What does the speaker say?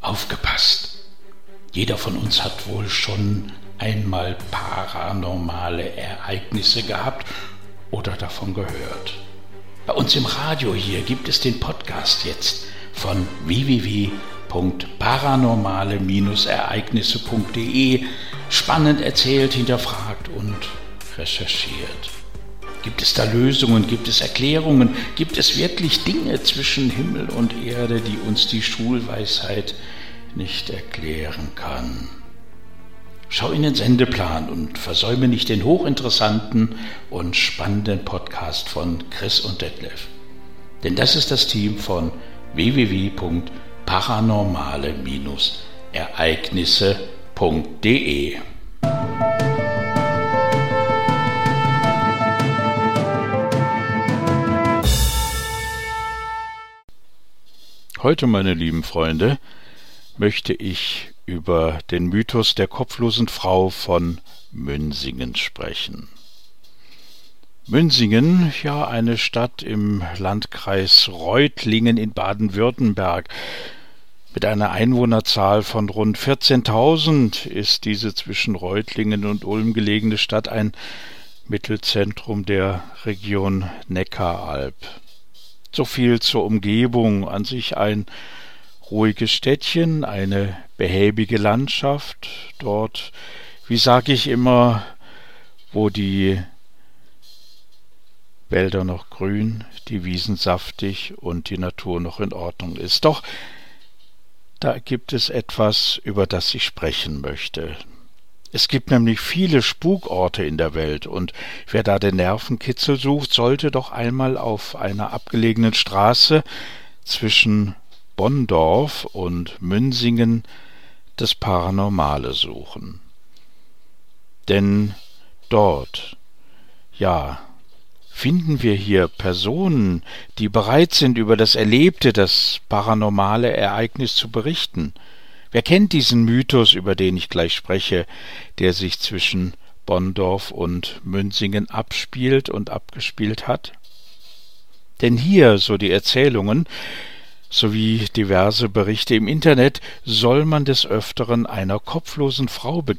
Aufgepasst! Jeder von uns hat wohl schon einmal paranormale Ereignisse gehabt oder davon gehört. Bei uns im Radio hier gibt es den Podcast jetzt von www.paranormale-ereignisse.de, spannend erzählt, hinterfragt und recherchiert. Gibt es da Lösungen, gibt es Erklärungen, gibt es wirklich Dinge zwischen Himmel und Erde, die uns die Schulweisheit nicht erklären kann? Schau in den Sendeplan und versäume nicht den hochinteressanten und spannenden Podcast von Chris und Detlef. Denn das ist das Team von www.paranormale-ereignisse.de. Heute, meine lieben Freunde, möchte ich über den Mythos der kopflosen Frau von Münsingen sprechen. Münsingen, ja, eine Stadt im Landkreis Reutlingen in Baden-Württemberg. Mit einer Einwohnerzahl von rund 14.000 ist diese zwischen Reutlingen und Ulm gelegene Stadt ein Mittelzentrum der Region Neckaralb. So viel zur Umgebung, an sich ein ruhiges Städtchen, eine behäbige Landschaft, dort, wie sage ich immer, wo die Wälder noch grün, die Wiesen saftig und die Natur noch in Ordnung ist. Doch da gibt es etwas, über das ich sprechen möchte. Es gibt nämlich viele Spukorte in der Welt, und wer da den Nervenkitzel sucht, sollte doch einmal auf einer abgelegenen Straße zwischen Bonndorf und Münsingen das Paranormale suchen. Denn dort, ja, finden wir hier Personen, die bereit sind, über das Erlebte, das paranormale Ereignis zu berichten. Wer kennt diesen Mythos, über den ich gleich spreche, der sich zwischen Bonndorf und Münsingen abspielt und abgespielt hat? Denn hier, so die Erzählungen, sowie diverse Berichte im Internet, soll man des Öfteren einer kopflosen Frau